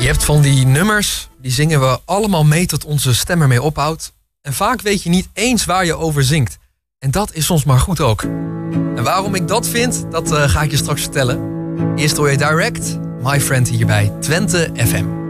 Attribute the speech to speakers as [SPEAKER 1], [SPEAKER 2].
[SPEAKER 1] Je hebt van die nummers, die zingen we allemaal mee tot onze stem ermee ophoudt. En vaak weet je niet eens waar je over zingt. En dat is soms maar goed ook. En waarom ik dat vind, dat ga ik je straks vertellen. Eerst hoor je Direct, My Friend hier bij Twente FM.